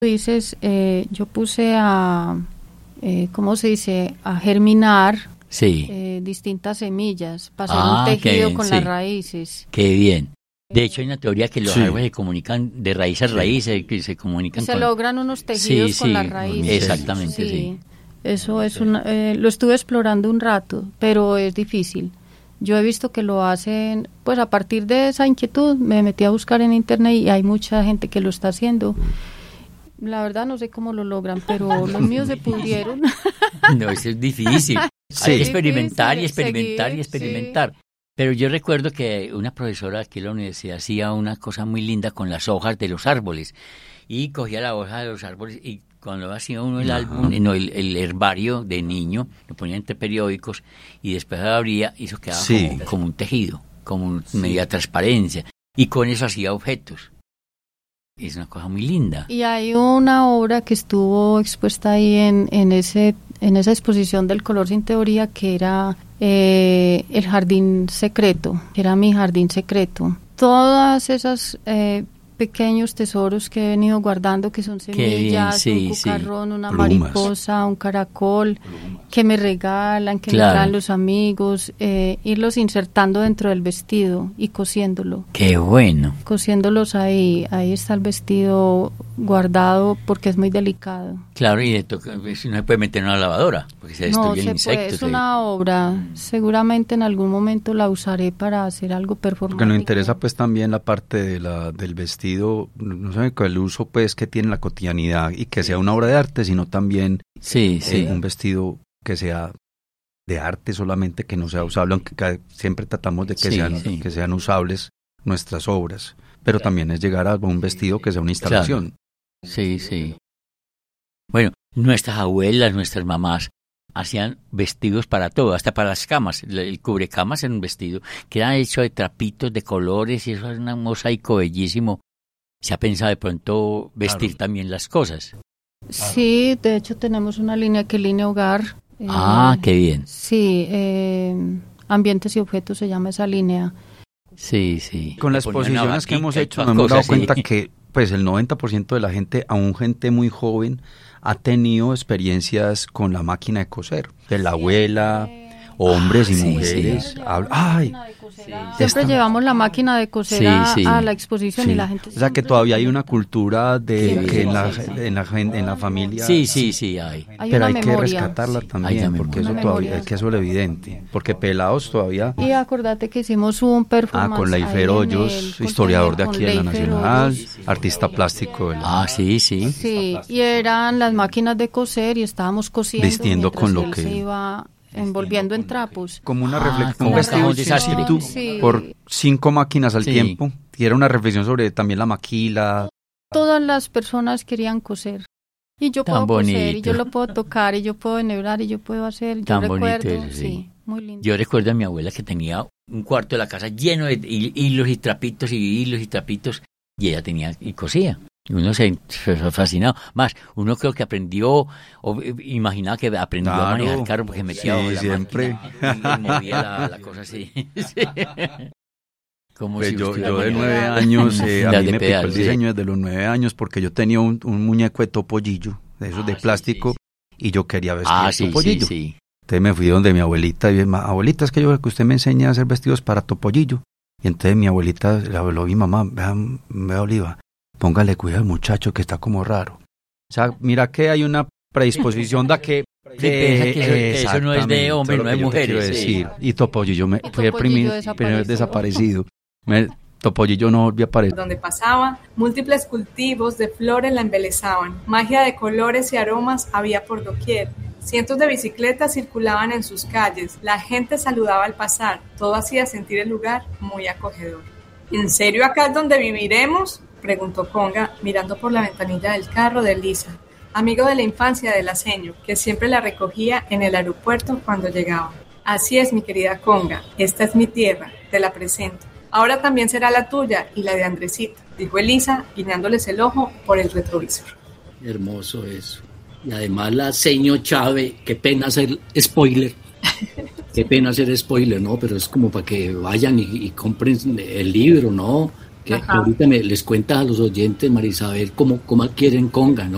dices, yo puse ¿cómo se dice? A germinar distintas semillas para hacer un tejido con las raíces. Qué bien. De hecho, hay una teoría que los árboles se comunican de raíz a raíz, que se comunican se logran unos tejidos con las raíces. Exactamente, sí. Eso es lo estuve explorando un rato, pero es difícil. Yo he visto que lo hacen, pues a partir de esa inquietud me metí a buscar en internet y hay mucha gente que lo está haciendo. La verdad no sé cómo lo logran, pero los míos se pudieron. No, eso es difícil. Hay que experimentar y experimentar y experimentar. Pero yo recuerdo que una profesora aquí en la universidad hacía una cosa muy linda con las hojas de los árboles. Y cogía la hoja de los árboles y cuando hacía uno el álbum, el herbario de niño, lo ponía entre periódicos y después lo abría y eso quedaba como un tejido, como media transparencia. Y con eso hacía objetos. Es una cosa muy linda. Y hay una obra que estuvo expuesta ahí en esa exposición del color sin teoría, que era el jardín secreto, que era mi jardín secreto. Todas esas pequeños tesoros que he venido guardando, que son semillas, un cucarrón, una mariposa, un caracol, que me regalan, que me traen los amigos, irlos insertando dentro del vestido y cosiéndolo. ¡Qué bueno! Cosiéndolos ahí está el vestido guardado porque es muy delicado. Claro, y no se puede meter en una lavadora porque se destruyen insectos. Es una obra, seguramente en algún momento la usaré para hacer algo performático. Porque nos interesa pues también la parte del vestido, no sé, el uso pues que tiene la cotidianidad y que sea una obra de arte, sino también un vestido que sea de arte solamente, que no sea usable, aunque siempre tratamos de que sean usables nuestras obras, pero también es llegar a un vestido que sea una instalación. Sí. Bueno, nuestras abuelas, nuestras mamás hacían vestidos para todo, hasta para las camas. El cubrecamas era un vestido que era hecho de trapitos de colores y eso es un mosaico bellísimo. ¿Se ha pensado de pronto vestir también las cosas? Sí, de hecho tenemos una línea que es Línea Hogar. Qué bien. Sí, Ambientes y Objetos se llama esa línea. Sí. Con las exposiciones que hemos hecho nos hemos dado cuenta que pues el 90% de la gente, aún gente muy joven, ha tenido experiencias con la máquina de coser. De la abuela, hombres y mujeres. Siempre llevamos la máquina de coser a la exposición y la gente... O sea que todavía hay una cultura de que en la familia... Sí, hay. Pero hay que rescatarla también, porque eso todavía es que eso es evidente. Porque pelados todavía... Y acordate que hicimos un performance... con Leifer Hoyos, historiador de aquí de la Nacional, artista plástico. Sí, y eran las máquinas de coser y estábamos cosiendo. Vistiendo con lo que... se iba envolviendo en trapos. Como una reflexión, un vestido por 5 máquinas al tiempo. Y era una reflexión sobre también la maquila. Todas las personas querían coser. Y yo puedo coser, y yo lo puedo tocar, y yo puedo enhebrar, y yo puedo hacer. Yo recuerdo, muy lindo. Yo recuerdo a mi abuela que tenía un cuarto de la casa lleno de hilos y trapitos, y ella tenía y cosía. Uno se fascinado. Más, uno creo que aprendió, o imaginaba que aprendió a manejar carro porque metía siempre. Y movía la cosa así. Como pues si yo de 9 años, a mí me picó el diseño desde los 9 años porque yo tenía un muñeco de Topollillo, de esos de plástico, y yo quería vestir Topollillo. Entonces me fui donde mi abuelita y dije, abuelita, es que yo que usted me enseña a hacer vestidos para Topollillo. Y entonces mi abuelita le habló a mi mamá, vea Oliva, póngale cuidado al muchacho que está como raro. O sea, mira que hay una predisposición de que... eso no es de hombres, no es de mujeres. Decir. Y Topollillo fue el primer desaparecido. Topollillo no volvió a aparecer. Donde pasaba, múltiples cultivos de flores la embelezaban. Magia de colores y aromas había por doquier. Cientos de bicicletas circulaban en sus calles. La gente saludaba al pasar. Todo hacía sentir el lugar muy acogedor. ¿En serio acá es donde viviremos?, preguntó Conga, mirando por la ventanilla del carro de Lisa, amigo de la infancia de la seño, que siempre la recogía en el aeropuerto cuando llegaba. Así es, mi querida Conga, esta es mi tierra, te la presento. Ahora también será la tuya y la de Andresito, dijo Elisa, guiñándoles el ojo por el retrovisor. Hermoso eso. Y además la seño Chávez, qué pena hacer spoiler. Qué pena hacer spoiler, ¿no? Pero es como para que vayan y compren el libro, ¿no? Que ahorita les cuenta a los oyentes, Marisabel, cómo adquieren Conga, ¿no?